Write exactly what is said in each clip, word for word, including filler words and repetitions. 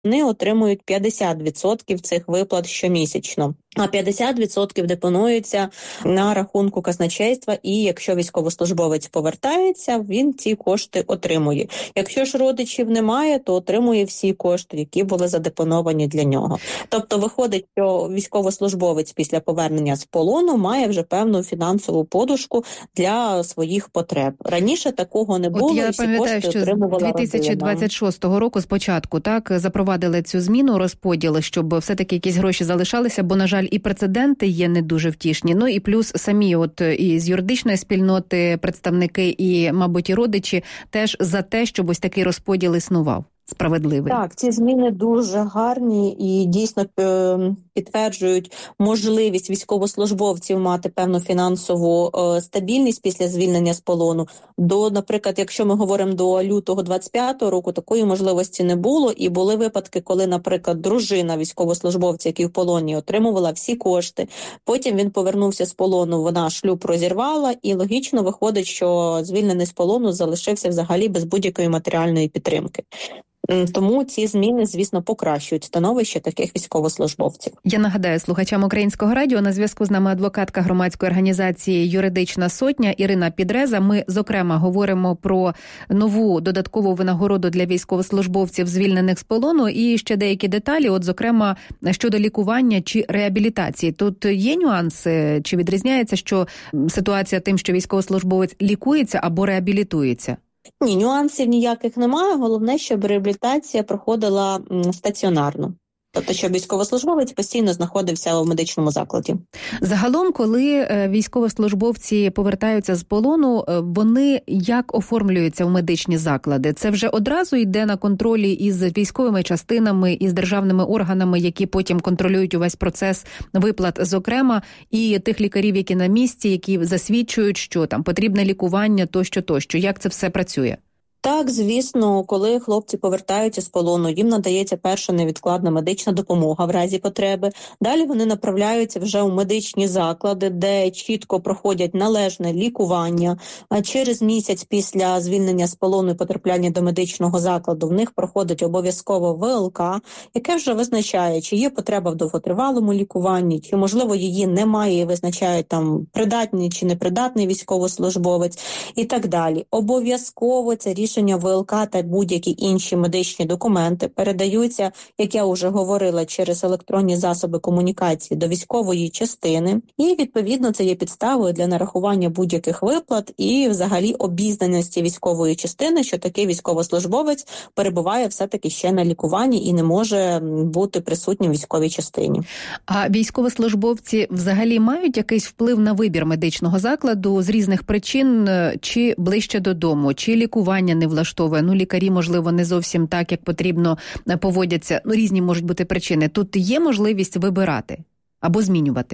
вони отримують п'ятдесят відсотків цих виплат щомісячно. А п'ятдесят відсотків депонується на рахунку казначейства, і якщо військовослужбовець повертається, він ці кошти отримує. Якщо ж родичів немає, то отримує всі кошти, які були задепоновані для нього. Тобто виходить, що військовослужбовець після повернення з полону має вже певну фінансову подушку для своїх потреб. Раніше такого не було, От я і всі пам'ятаю, кошти що отримувала з дві тисячі двадцять шостого року спочатку так запровадили цю зміну, розподіл, щоб все-таки якісь гроші залишалися, бо, на жаль, і прецеденти є не дуже втішні. Ну і плюс самі от і з юридичної спільноти представники і, мабуть, і родичі теж за те, щоб ось такий розподіл існував. Справедливий. Так, ці зміни дуже гарні і дійсно підтверджують можливість військовослужбовців мати певну фінансову е, стабільність після звільнення з полону. До, наприклад, якщо ми говоримо до лютого двадцять п'ятого року, такої можливості не було, і були випадки, коли, наприклад, дружина військовослужбовця, який в полоні, отримувала всі кошти. Потім він повернувся з полону, вона шлюб розірвала, і логічно виходить, що звільнений з полону залишився взагалі без будь-якої матеріальної підтримки. Тому ці зміни, звісно, покращують становище таких військовослужбовців. Я нагадаю слухачам Українського радіо, на зв'язку з нами адвокатка громадської організації «Юридична сотня» Ірина Підреза. Ми, зокрема, говоримо про нову додаткову винагороду для військовослужбовців, звільнених з полону, і ще деякі деталі, от, зокрема, щодо лікування чи реабілітації. Тут є нюанси, чи відрізняється, що ситуація тим, що військовослужбовець лікується або реабілітується? Ні, нюансів ніяких немає. Головне, щоб реабілітація проходила стаціонарно. Тобто, щоб військовослужбовець постійно знаходився у медичному закладі. Загалом, коли військовослужбовці повертаються з полону, вони як оформлюються в медичні заклади? Це вже одразу йде на контролі із військовими частинами, із державними органами, які потім контролюють увесь процес виплат, зокрема, і тих лікарів, які на місці, які засвідчують, що там потрібне лікування, тощо-тощо. Як це все працює? Так, звісно, коли хлопці повертаються з полону, їм надається перша невідкладна медична допомога в разі потреби. Далі вони направляються вже у медичні заклади, де чітко проходять належне лікування. А через місяць після звільнення з полону і потрапляння до медичного закладу в них проходить обов'язково В Л К, яке вже визначає, чи є потреба в довготривалому лікуванні, чи, можливо, її немає і визначають там придатний чи непридатний військовослужбовець і так далі. Обов'язково це рішення Рішення В Л К та будь-які інші медичні документи передаються, як я вже говорила, через електронні засоби комунікації до військової частини. І, відповідно, це є підставою для нарахування будь-яких виплат і, взагалі, обізнаності військової частини, що такий військовослужбовець перебуває все-таки ще на лікуванні і не може бути присутнім в військовій частині. А військовослужбовці взагалі мають якийсь вплив на вибір медичного закладу з різних причин, чи ближче додому, чи лікування не влаштовує? Ну, лікарі, можливо, не зовсім так, як потрібно поводяться. Ну, різні можуть бути причини. Тут є можливість вибирати або змінювати?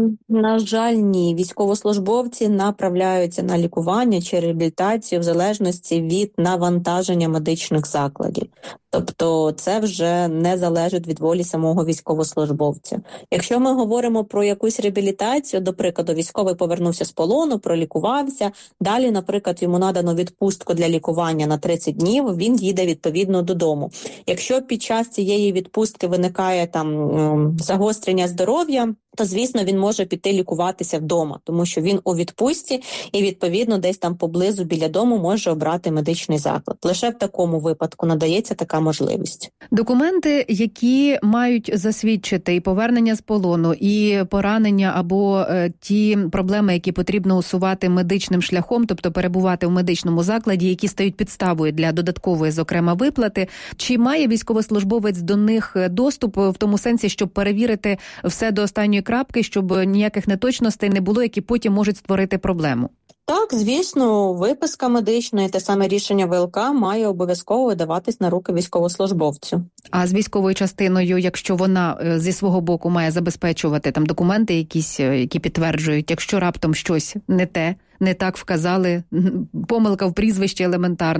На жаль, ні. Військовослужбовці направляються на лікування чи реабілітацію в залежності від навантаження медичних закладів. Тобто це вже не залежить від волі самого військовослужбовця. Якщо ми говоримо про якусь реабілітацію, до прикладу, військовий повернувся з полону, пролікувався, далі, наприклад, йому надано відпустку для лікування на тридцять днів, він їде відповідно додому. Якщо під час цієї відпустки виникає там загострення здоров'я, то, звісно, він може піти лікуватися вдома, тому що він у відпустці і, відповідно, десь там поблизу біля дому може обрати медичний заклад. Лише в такому випадку надається така можливість. Документи, які мають засвідчити і повернення з полону, і поранення або е, ті проблеми, які потрібно усувати медичним шляхом, тобто перебувати в медичному закладі, які стають підставою для додаткової, зокрема, виплати, чи має військовослужбовець до них доступ в тому сенсі, щоб перевірити все до останньої крапки, щоб ніяких неточностей не було, які потім можуть створити проблему? Так, звісно, виписка медична і те саме рішення В Л К має обов'язково видаватись на руки військовослужбовцю. А з військовою частиною, якщо вона зі свого боку має забезпечувати там документи якісь, які підтверджують, якщо раптом щось не те, не так вказали, помилка в прізвищі елементарно?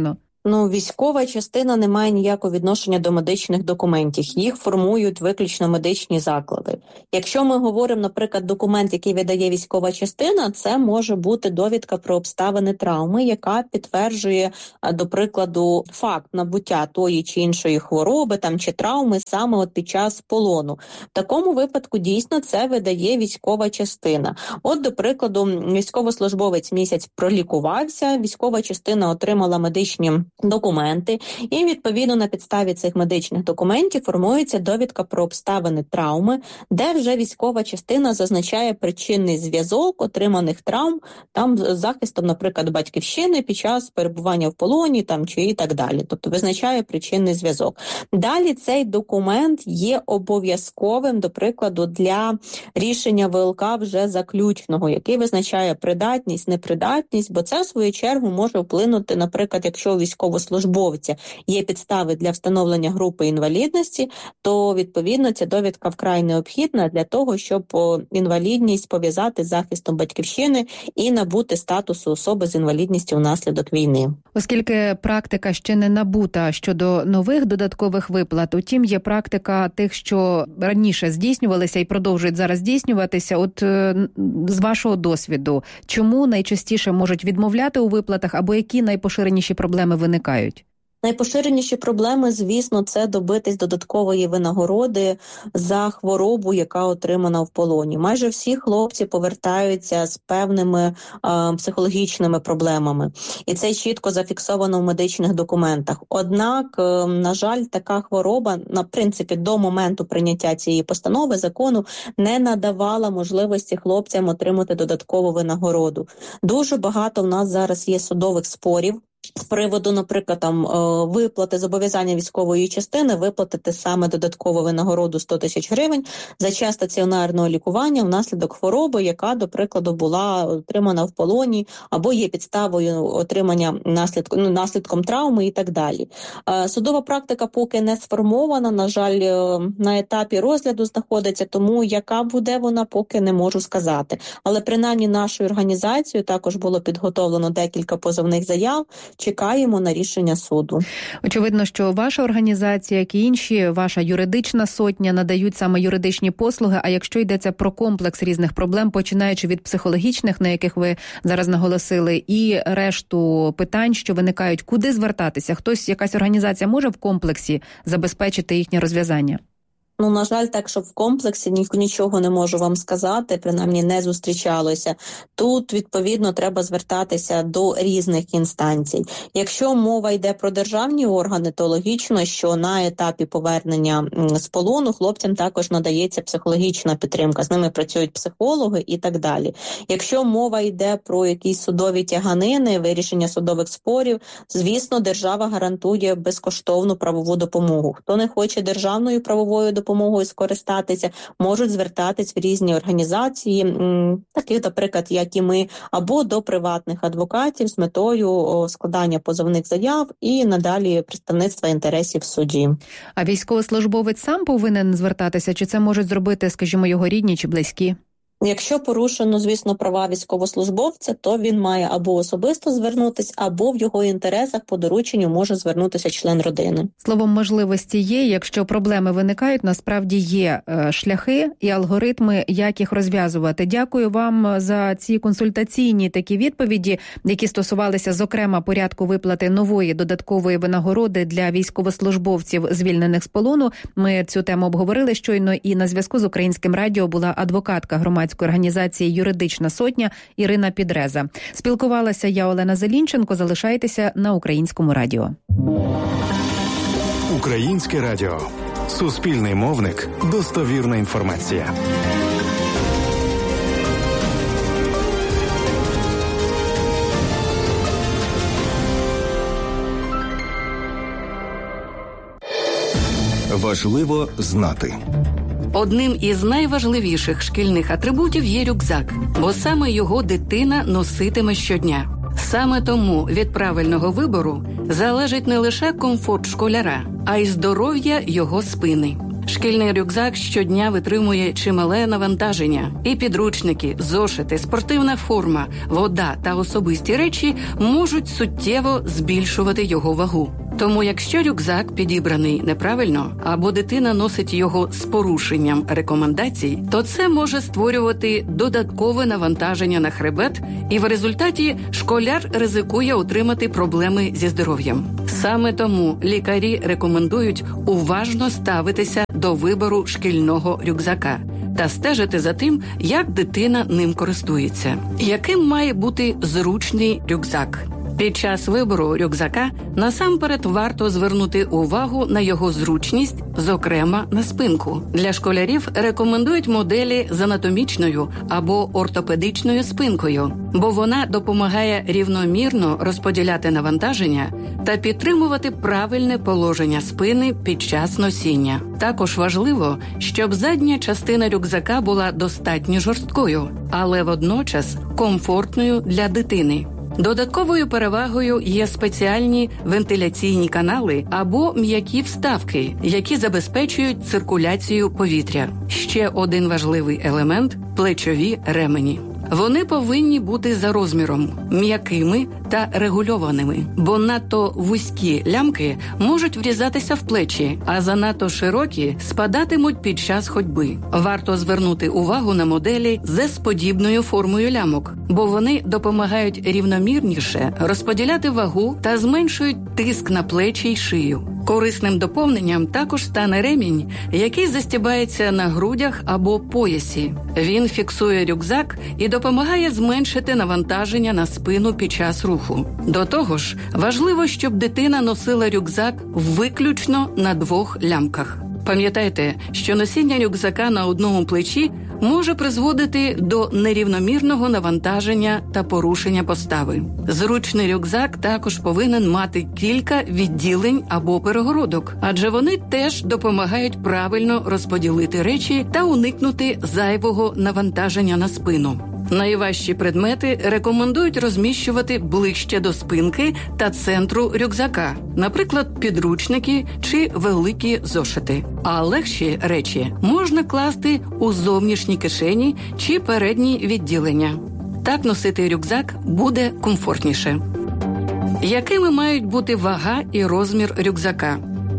Ну, військова частина не має ніякого відношення до медичних документів. Їх формують виключно медичні заклади. Якщо ми говоримо, наприклад, документ, який видає військова частина, це може бути довідка про обставини травми, яка підтверджує, до прикладу, факт набуття тої чи іншої хвороби там чи травми саме от під час полону. В такому випадку дійсно це видає військова частина. От, до прикладу, військовослужбовець місяць пролікувався, військова частина отримала медичні документи, і відповідно на підставі цих медичних документів формується довідка про обставини травми, де вже військова частина зазначає причинний зв'язок отриманих травм там з захистом, наприклад, батьківщини під час перебування в полоні там чи і так далі. Тобто визначає причинний зв'язок. Далі цей документ є обов'язковим, до прикладу, для рішення ВЛК вже заключного, який визначає придатність, непридатність, бо це в свою чергу може вплинути, наприклад, якщо у військовослужбовця є підстави для встановлення групи інвалідності, то, відповідно, ця довідка вкрай необхідна для того, щоб інвалідність пов'язати з захистом батьківщини і набути статусу особи з інвалідністю внаслідок війни. Оскільки практика ще не набута щодо нових додаткових виплат, утім є практика тих, що раніше здійснювалися і продовжують зараз здійснюватися. От з вашого досвіду, чому найчастіше можуть відмовляти у виплатах або які найпоширеніші проблеми виникають? Найпоширеніші проблеми, звісно, це добитись додаткової винагороди за хворобу, яка отримана в полоні. Майже всі хлопці повертаються з певними е, психологічними проблемами. І це чітко зафіксовано в медичних документах. Однак, е, на жаль, така хвороба, на принципі, до моменту прийняття цієї постанови, закону, не надавала можливості хлопцям отримати додаткову винагороду. Дуже багато в нас зараз є судових спорів з приводу, наприклад, там виплати зобов'язання військової частини виплатити саме додаткову винагороду сто тисяч гривень за час стаціонарного лікування внаслідок хвороби, яка, до прикладу, була отримана в полоні або є підставою отримання наслідком, ну, наслідком травми і так далі. Судова практика поки не сформована, на жаль, на етапі розгляду знаходиться, тому яка буде вона, поки не можу сказати. Але принаймні нашою організацією також було підготовлено декілька позовних заяв. Чекаємо на рішення суду. Очевидно, що ваша організація, як і інші, ваша юридична сотня надають саме юридичні послуги, а якщо йдеться про комплекс різних проблем, починаючи від психологічних, на яких ви зараз наголосили, і решту питань, що виникають, куди звертатися? Хтось, якась організація може в комплексі забезпечити їхнє розв'язання? Ну, на жаль, так, щоб в комплексі ні, нічого не можу вам сказати, принаймні не зустрічалося. Тут, відповідно, треба звертатися до різних інстанцій. Якщо мова йде про державні органи, то логічно, що на етапі повернення з полону хлопцям також надається психологічна підтримка, з ними працюють психологи і так далі. Якщо мова йде про якісь судові тяганини, вирішення судових спорів, звісно, держава гарантує безкоштовну правову допомогу. Хто не хоче державною правовою допомогою, допомогою скористатися, можуть звертатись в різні організації, таких, наприклад, як і ми, або до приватних адвокатів з метою складання позовних заяв і надалі представництва інтересів в суді. А військовослужбовець сам повинен звертатися, чи це можуть зробити, скажімо, його рідні чи близькі? Якщо порушено, звісно, права військовослужбовця, то він має або особисто звернутися, або в його інтересах по дорученню може звернутися член родини. Словом, можливості є, якщо проблеми виникають, насправді є шляхи і алгоритми, як їх розв'язувати. Дякую вам за ці консультаційні такі відповіді, які стосувалися, зокрема, порядку виплати нової додаткової винагороди для військовослужбовців, звільнених з полону. Ми цю тему обговорили щойно, і на зв'язку з Українським радіо була адвокатка громадської організації «Юридична сотня» Ірина Підреза. Спілкувалася я, Олена Зелінченко. Залишайтеся на Українському радіо. Українське радіо. Суспільний мовник. Достовірна інформація. Важливо знати. Одним із найважливіших шкільних атрибутів є рюкзак, бо саме його дитина носитиме щодня. Саме тому від правильного вибору залежить не лише комфорт школяра, а й здоров'я його спини. Шкільний рюкзак щодня витримує чимале навантаження. І підручники, зошити, спортивна форма, вода та особисті речі можуть суттєво збільшувати його вагу. Тому якщо рюкзак підібраний неправильно, або дитина носить його з порушенням рекомендацій, то це може створювати додаткове навантаження на хребет, і в результаті школяр ризикує отримати проблеми зі здоров'ям. Саме тому лікарі рекомендують уважно ставитися до вибору шкільного рюкзака та стежити за тим, як дитина ним користується. Яким має бути зручний рюкзак? Під час вибору рюкзака насамперед варто звернути увагу на його зручність, зокрема на спинку. Для школярів рекомендують моделі з анатомічною або ортопедичною спинкою, бо вона допомагає рівномірно розподіляти навантаження та підтримувати правильне положення спини під час носіння. Також важливо, щоб задня частина рюкзака була достатньо жорсткою, але водночас комфортною для дитини. Додатковою перевагою є спеціальні вентиляційні канали або м'які вставки, які забезпечують циркуляцію повітря. Ще один важливий елемент – плечові ремені. Вони повинні бути за розміром, м'якими та регульованими, бо надто вузькі лямки можуть врізатися в плечі, а занадто широкі спадатимуть під час ходьби. Варто звернути увагу на моделі з ес-подібною формою лямок, бо вони допомагають рівномірніше розподіляти вагу та зменшують тиск на плечі й шию. Корисним доповненням також стане ремінь, який застібається на грудях або поясі. Він фіксує рюкзак і допомагає зменшити навантаження на спину під час руху. До того ж, важливо, щоб дитина носила рюкзак виключно на двох лямках. Пам'ятайте, що носіння рюкзака на одному плечі може призводити до нерівномірного навантаження та порушення постави. Зручний рюкзак також повинен мати кілька відділень або перегородок, адже вони теж допомагають правильно розподілити речі та уникнути зайвого навантаження на спину. Найважчі предмети рекомендують розміщувати ближче до спинки та центру рюкзака, наприклад, підручники чи великі зошити. А легші речі можна класти у зовнішні кишені чи передні відділення. Так носити рюкзак буде комфортніше. Якими мають бути вага і розмір рюкзака?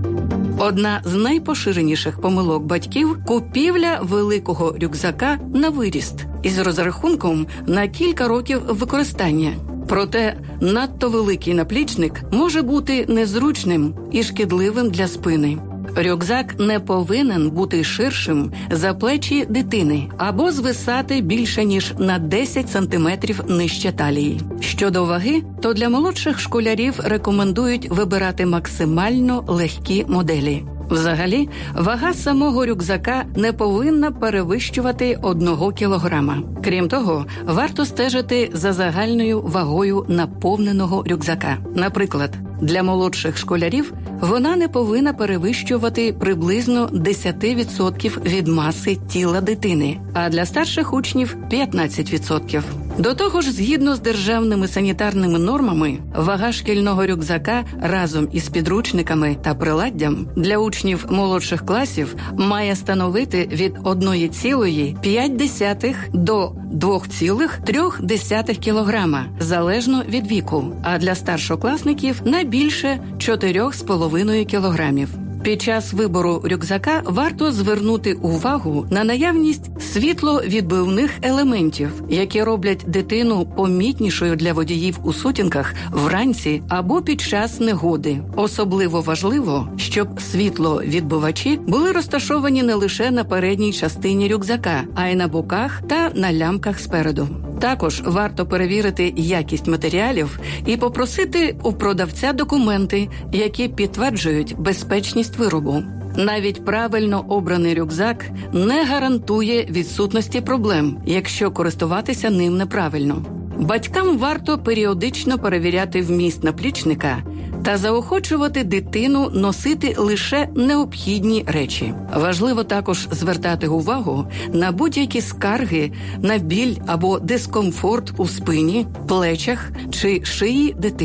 Одна з найпоширеніших помилок батьків – купівля великого рюкзака на виріст із розрахунком на кілька років використання. Проте надто великий наплічник може бути незручним і шкідливим для спини. Рюкзак не повинен бути ширшим за плечі дитини або звисати більше, ніж на десять сантиметрів нижче талії. Щодо ваги, то для молодших школярів рекомендують вибирати максимально легкі моделі. Взагалі, вага самого рюкзака не повинна перевищувати одного кілограма. Крім того, варто стежити за загальною вагою наповненого рюкзака. Наприклад, для молодших школярів вона не повинна перевищувати приблизно десять відсотків від маси тіла дитини, а для старших учнів – п'ятнадцять відсотків. До того ж, згідно з державними санітарними нормами, вага шкільного рюкзака разом із підручниками та приладдям для учнів молодших класів має становити від одної цілої п'ять десятих до двох цілих трьох десятих кілограма, залежно від віку, а для старшокласників – не більше чотирьох з половиною кілограмів. Під час вибору рюкзака варто звернути увагу на наявність світловідбивних елементів, які роблять дитину помітнішою для водіїв у сутінках вранці або під час негоди. Особливо важливо, щоб світловідбивачі були розташовані не лише на передній частині рюкзака, а й на боках та на лямках спереду. Також варто перевірити якість матеріалів і попросити у продавця документи, які підтверджують безпечність виробу. Навіть правильно обраний рюкзак не гарантує відсутності проблем, якщо користуватися ним неправильно. Батькам варто періодично перевіряти вміст наплічника та заохочувати дитину носити лише необхідні речі. Важливо також звертати увагу на будь-які скарги на біль або дискомфорт у спині, плечах чи шиї дитини.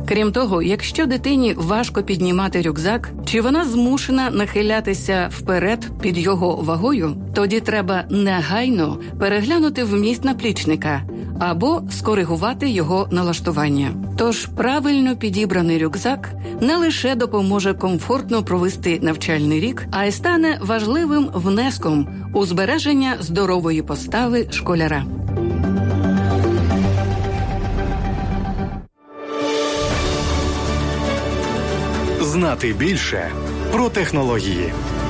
Крім того, якщо дитині важко піднімати рюкзак, чи вона змушена нахилятися вперед під його вагою, тоді треба негайно переглянути вміст наплічника або скоригувати його налаштування. Тож правильно підібраний рюкзак не лише допоможе комфортно провести навчальний рік, а й стане важливим внеском у збереження здорової постави школяра. Знати більше про технології.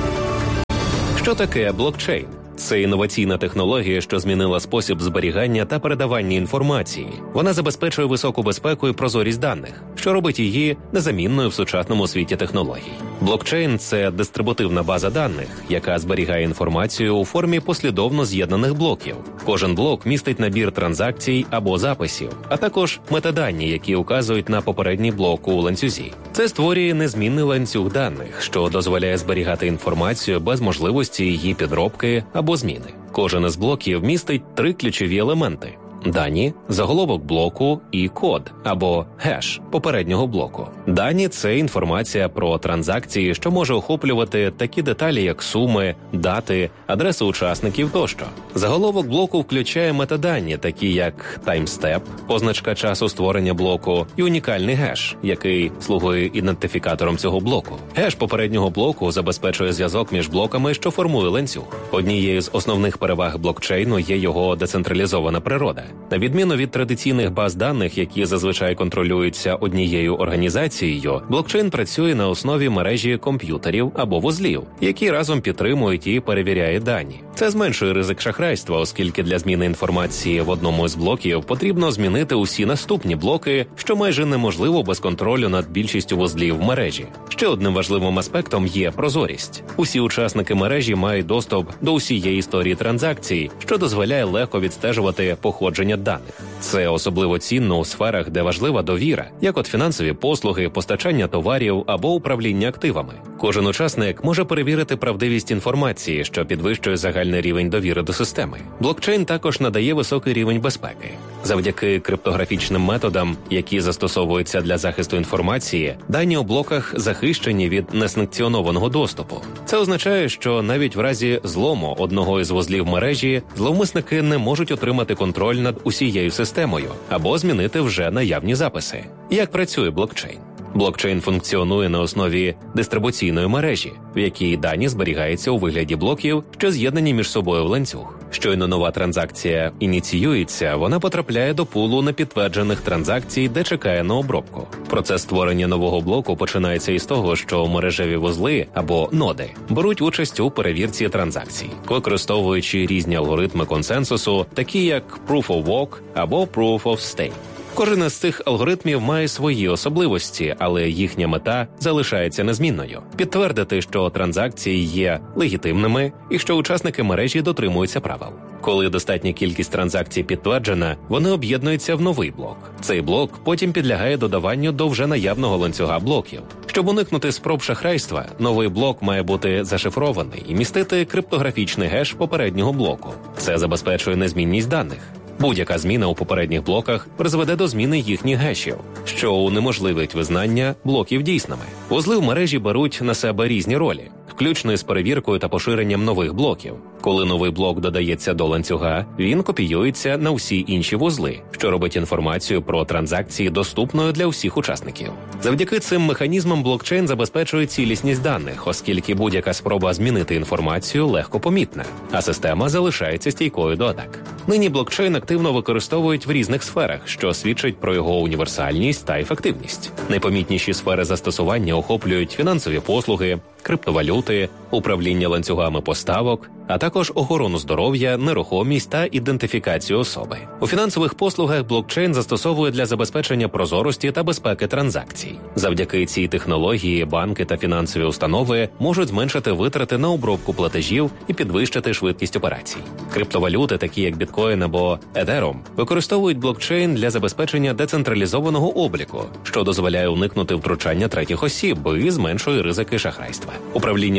Що таке блокчейн? Це інноваційна технологія, що змінила спосіб зберігання та передавання інформації. Вона забезпечує високу безпеку і прозорість даних, що робить її незамінною в сучасному світі технологій. Блокчейн – це дистрибутивна база даних, яка зберігає інформацію у формі послідовно з'єднаних блоків. Кожен блок містить набір транзакцій або записів, а також метадані, які указують на попередній блок у ланцюзі. Це створює незмінний ланцюг даних, що дозволяє зберігати інформацію без можливості її підробки або зміни. Кожен із блоків містить три ключові елементи – дані, заголовок блоку і код або геш попереднього блоку. Дані – це інформація про транзакції, що може охоплювати такі деталі, як суми, дати, адреси учасників тощо. Заголовок блоку включає метадані, такі як таймстеп, позначка часу створення блоку, і унікальний геш, який слугує ідентифікатором цього блоку. Геш попереднього блоку забезпечує зв'язок між блоками, що формує ланцюг. Однією з основних переваг блокчейну є його децентралізована природа. На відміну від традиційних баз даних, які зазвичай контролюються однією організацією, блокчейн працює на основі мережі комп'ютерів або вузлів, які разом підтримують і перевіряють дані. Це зменшує ризик шахрайства, оскільки для зміни інформації в одному з блоків потрібно змінити усі наступні блоки, що майже неможливо без контролю над більшістю вузлів в мережі. Ще одним важливим аспектом є прозорість. Усі учасники мережі мають доступ до усієї історії транзакцій, що дозволяє легко відстежувати походження даних. Це особливо цінно у сферах, де важлива довіра, як от фінансові послуги, постачання товарів або управління активами. Кожен учасник може перевірити правдивість інформації, що підвищує загальний рівень довіри до системи. Блокчейн також надає високий рівень безпеки. Завдяки криптографічним методам, які застосовуються для захисту інформації, дані у блоках захищені від несанкціонованого доступу. Це означає, що навіть в разі злому одного із вузлів мережі зловмисники не можуть отримати контроль над усією системою або змінити вже наявні записи. Як працює блокчейн? Блокчейн функціонує на основі дистрибуційної мережі, в якій дані зберігаються у вигляді блоків, що з'єднані між собою в ланцюг. Щойно нова транзакція ініціюється, вона потрапляє до пулу непідтверджених транзакцій, де чекає на обробку. Процес створення нового блоку починається із того, що мережеві вузли або ноди беруть участь у перевірці транзакцій, використовуючи різні алгоритми консенсусу, такі як Proof of Work або Proof of Stake. Кожен із цих алгоритмів має свої особливості, але їхня мета залишається незмінною – підтвердити, що транзакції є легітимними і що учасники мережі дотримуються правил. Коли достатня кількість транзакцій підтверджена, вони об'єднуються в новий блок. Цей блок потім підлягає додаванню до вже наявного ланцюга блоків. Щоб уникнути спроб шахрайства, новий блок має бути зашифрований і містити криптографічний геш попереднього блоку. Це забезпечує незмінність даних. Будь-яка зміна у попередніх блоках призведе до зміни їхніх гешів, що унеможливить визнання блоків дійсними. Вузли в мережі беруть на себе різні ролі, включно з перевіркою та поширенням нових блоків. Коли новий блок додається до ланцюга, він копіюється на всі інші вузли, що робить інформацію про транзакції доступною для всіх учасників. Завдяки цим механізмам блокчейн забезпечує цілісність даних, оскільки будь-яка спроба змінити інформацію легко помітна, а система залишається стійкою до атак. Нині блокчейн активно використовують в різних сферах, що свідчить про його універсальність та ефективність. Найпомітніші сфери застосування охоплюють фінансові послуги, криптовалюти, управління ланцюгами поставок, а також охорону здоров'я, нерухомість та ідентифікацію особи. У фінансових послугах блокчейн застосовує для забезпечення прозорості та безпеки транзакцій. Завдяки цій технології банки та фінансові установи можуть зменшити витрати на обробку платежів і підвищити швидкість операцій. Криптовалюти, такі як біткоін або Ethereum, використовують блокчейн для забезпечення децентралізованого обліку, що дозволяє уникнути втручання третіх осіб і зменшує ризики шахрайства. Управління ланцюгами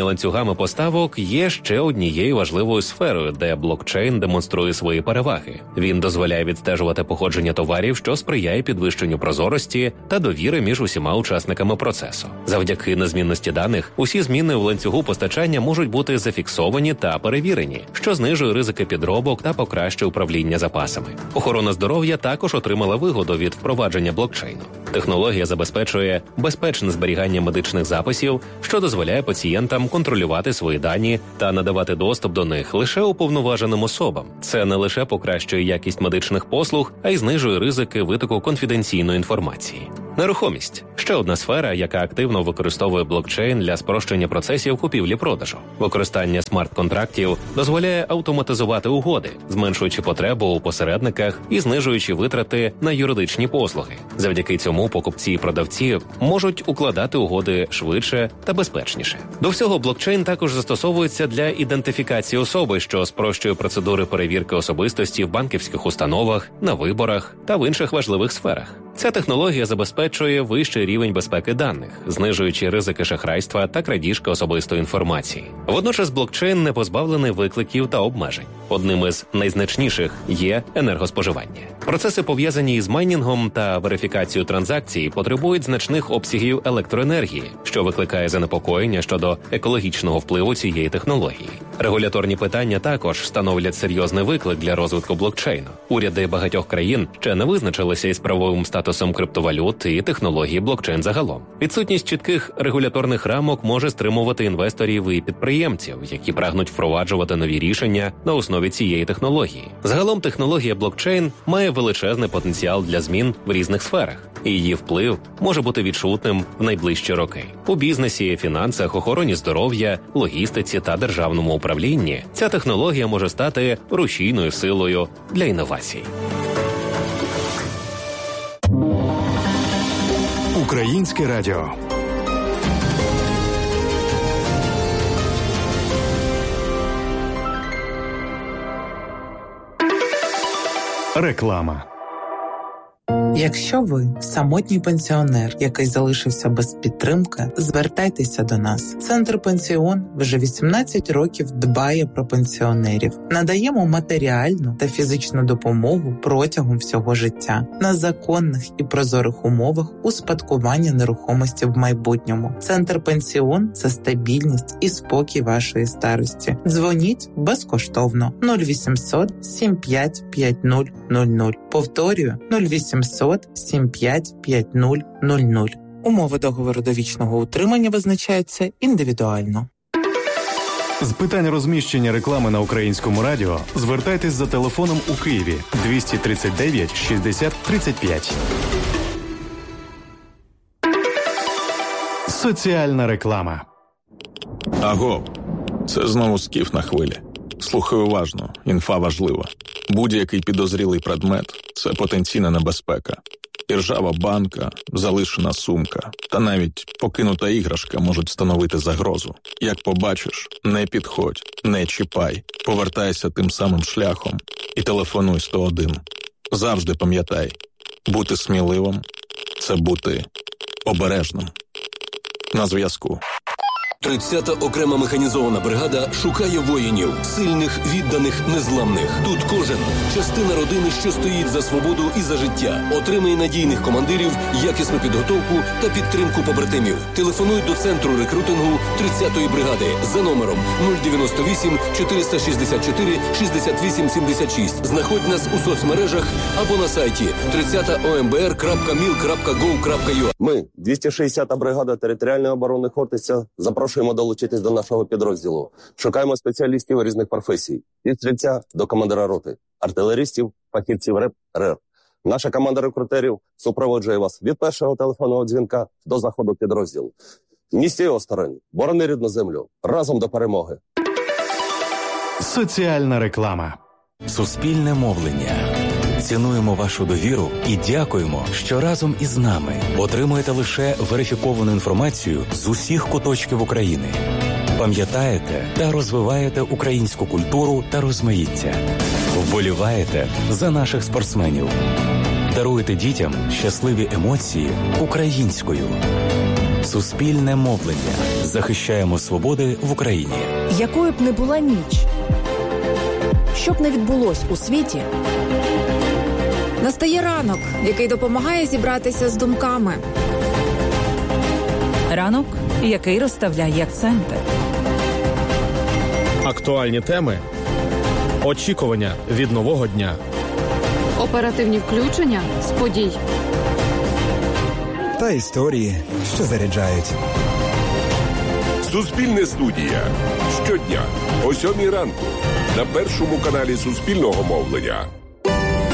шляхами поставок є ще однією важливою сферою, де блокчейн демонструє свої переваги. Він дозволяє відстежувати походження товарів, що сприяє підвищенню прозорості та довіри між усіма учасниками процесу. Завдяки незмінності даних, усі зміни у ланцюгу постачання можуть бути зафіксовані та перевірені, що знижує ризики підробок та покращує управління запасами. Охорона здоров'я також отримала вигоду від впровадження блокчейну. Технологія забезпечує безпечне зберігання медичних записів, що дозволяє пацієнтам контролювати свої дані та надавати доступ до них лише уповноваженим особам. Це не лише покращує якість медичних послуг, а й знижує ризики витоку конфіденційної інформації. Нерухомість – ще одна сфера, яка активно використовує блокчейн для спрощення процесів купівлі-продажу. Використання смарт-контрактів дозволяє автоматизувати угоди, зменшуючи потребу у посередниках і знижуючи витрати на юридичні послуги. Завдяки цьому покупці і продавці можуть укладати угоди швидше та безпечніше. До всього, блокчейн також застосовується для ідентифікації особи, що спрощує процедури перевірки особистості в банківських установах, на виборах та в інших важливих сферах. Ця технологія забезпечує вищий рівень безпеки даних, знижуючи ризики шахрайства та крадіжки особистої інформації. Водночас блокчейн не позбавлений викликів та обмежень. Одним із найзначніших є енергоспоживання. Процеси, пов'язані із майнінгом та верифікацією транзакцій, потребують значних обсягів електроенергії, що викликає занепокоєння щодо екологічного впливу цієї технології. Регуляторні питання також становлять серйозний виклик для розвитку блокчейну. Уряди багатьох країн ще не визначилися із правовим статусом криптовалют і технології блокчейн загалом. Відсутність чітких регуляторних рамок може стримувати інвесторів і підприємців, які прагнуть впроваджувати нові рішення на основі цієї технології. Загалом технологія блокчейн має величезний потенціал для змін в різних сферах, і її вплив може бути відчутним в найближчі роки. У бізнесі, фінансах, охороні здоров'я, логістиці та державному управлінні ця технологія може стати рушійною силою для інновацій. Українське радіо. Реклама. Якщо ви самотній пенсіонер, який залишився без підтримки, звертайтеся до нас. Центр «Пенсіон» вже вісімнадцять років дбає про пенсіонерів. Надаємо матеріальну та фізичну допомогу протягом всього життя на законних і прозорих умовах успадкування нерухомості в майбутньому. Центр «Пенсіон» – це стабільність і спокій вашої старості. Дзвоніть безкоштовно нуль вісімсот сім п'ять п'ять нуль нуль нуль. Повторюю нуль вісімсот сім п'ять п'ять нуль нуль нуль. Умови договору довічного утримання визначаються індивідуально. З питань розміщення реклами на Українському радіо звертайтесь за телефоном у Києві двісті тридцять дев'ять шістдесят тридцять п'ять. Соціальна реклама. Аго, це знову Скіф на хвилі. Слухай уважно, інфа важлива. Будь-який підозрілий предмет – це потенційна небезпека. Іржава банка, залишена сумка та навіть покинута іграшка можуть становити загрозу. Як побачиш, не підходь, не чіпай, повертайся тим самим шляхом і телефонуй сто один. Завжди пам'ятай, бути сміливим – це бути обережним. На зв'язку. тридцята окрема механізована бригада шукає воїнів, сильних, відданих, незламних. Тут кожен – частина родини, що стоїть за свободу і за життя. Отримає надійних командирів, якісну підготовку та підтримку побратимів. Телефонуй до центру рекрутингу тридцятої бригади за номером нуль дев'яносто вісім чотириста шістдесят чотири шістдесят вісім сімдесят шість. Знаходь нас у соцмережах або на сайті тридцята о ем бе ер крапка міл крапка гов крапка ю а. Ми, двісті шістдесята бригада територіальної оборони Хортиця, запрошуємо долучитись до нашого підрозділу. Шукаємо спеціалістів різних професій. Від стрільця до командира роти, артилеристів, фахівців РЕП, РЕР. Наша команда рекрутерів супроводжує вас від першого телефонного дзвінка до заходу підрозділу. Не стій осторонь, борони рідну землю. Разом до перемоги. Соціальна реклама. Суспільне мовлення. Цінуємо вашу довіру і дякуємо, що разом із нами отримуєте лише верифіковану інформацію з усіх куточків України. Пам'ятаєте та розвиваєте українську культуру та розмаїття. Вболіваєте за наших спортсменів. Даруєте дітям щасливі емоції українською. Суспільне мовлення. Захищаємо свободи в Україні. Якою б не була ніч, що б не відбулось у світі, настає ранок, який допомагає зібратися з думками. Ранок, який розставляє акценти. Актуальні теми. Очікування від нового дня. Оперативні включення з подій. Та історії, що заряджають. Суспільне студія. Щодня о сьомій ранку на першому каналі Суспільного мовлення.